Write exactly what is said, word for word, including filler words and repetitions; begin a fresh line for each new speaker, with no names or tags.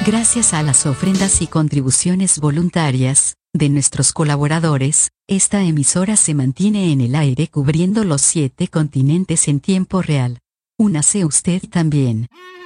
Gracias a las ofrendas y contribuciones voluntarias de nuestros colaboradores, esta emisora se mantiene en el aire cubriendo los siete continentes en tiempo real. Únase usted también.